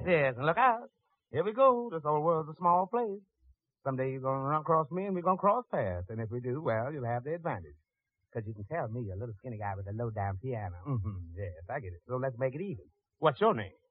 Yes, and look out. Here we go. This old world's a small place. Someday you're going to run across me and we're going to cross paths. And if we do, well, you'll have the advantage. Because you can tell me, a little skinny guy with a low-down piano. Mm-hmm. Yes, I get it. So let's make it even. What's your name?